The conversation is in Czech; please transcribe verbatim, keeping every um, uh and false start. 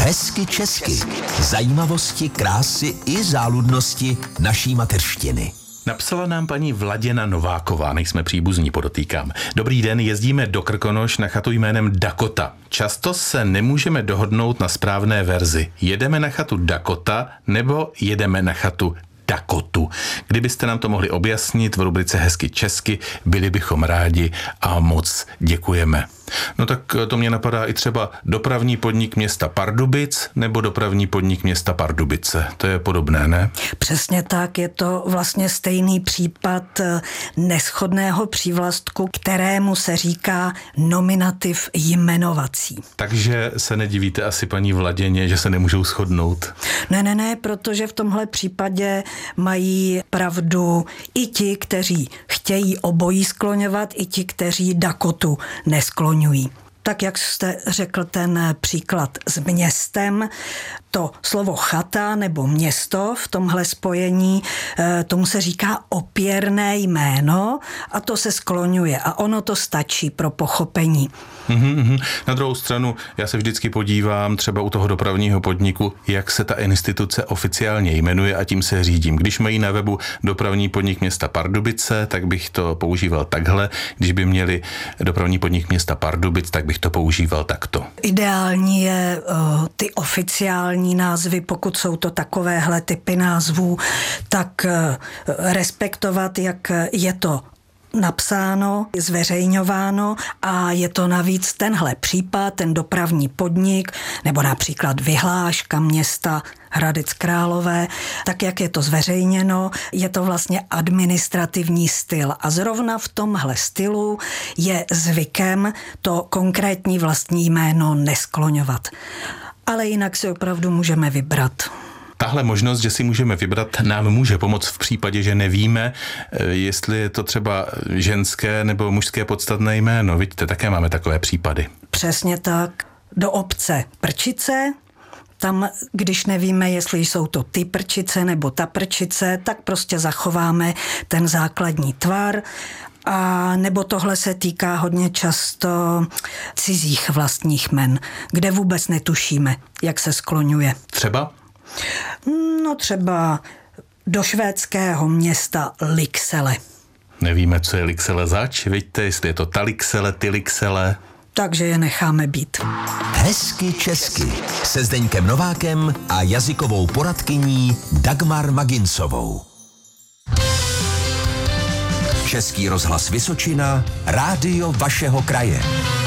Hezky česky. Zajímavosti, krásy i záludnosti naší mateřštiny. Napsala nám paní Vladěna Nováková, nejsme příbuzní, podotýkám. Dobrý den, jezdíme do Krkonoš na chatu jménem Dakota. Často se nemůžeme dohodnout na správné verzi. Jedeme na chatu Dakota nebo jedeme na chatu Dakotu. Kdybyste nám to mohli objasnit v rubrice Hezky česky, byli bychom rádi a moc děkujeme. No tak to mě napadá i třeba dopravní podnik města Pardubic nebo dopravní podnik města Pardubice. To je podobné, ne? Přesně tak, je to vlastně stejný případ neshodného přívlastku, kterému se říká nominativ jmenovací. Takže se nedivíte asi paní Vladěně, že se nemůžou shodnout? Ne, ne, ne, protože v tomhle případě mají pravdu i ti, kteří chtějí obojí skloňovat, i ti, kteří Dakotu neskloňují. Tak jak jste řekl ten příklad s městem, to slovo chata nebo město v tomhle spojení, tomu se říká opěrné jméno a to se skloňuje a ono to stačí pro pochopení. Mm-hmm. Na druhou stranu, já se vždycky podívám třeba u toho dopravního podniku, jak se ta instituce oficiálně jmenuje a tím se řídím. Když mají na webu dopravní podnik města Pardubice, tak bych to používal takhle. Když by měli dopravní podnik města Pardubic, tak bych to používal takto. Ideální je uh, ty oficiální názvy, pokud jsou to takovéhle typy názvů, tak uh, respektovat, jak je to napsáno, zveřejňováno a je to navíc tenhle případ, ten dopravní podnik nebo například vyhláška města Hradec Králové, tak jak je to zveřejněno, je to vlastně administrativní styl a zrovna v tomhle stylu je zvykem to konkrétní vlastní jméno neskloňovat. Ale jinak si opravdu můžeme vybrat. Tahle možnost, že si můžeme vybrat, nám může pomoct v případě, že nevíme, jestli je to třeba ženské nebo mužské podstatné jméno. Vidíte, také máme takové případy. Přesně tak. Do obce Prčice, tam, když nevíme, jestli jsou to ty prčice nebo ta prčice, tak prostě zachováme ten základní tvar. A nebo tohle se týká hodně často cizích vlastních jmen, kde vůbec netušíme, jak se skloňuje. Třeba? No třeba do švédského města Lycksele. Nevíme, co je Lycksele zač, vidíte, jestli je to ta Lycksele, ty Lycksele. Takže je necháme být. Hezky česky se Zdeňkem Novákem a jazykovou poradkyní Dagmar Maginsovou. Český rozhlas Vysočina, rádio vašeho kraje.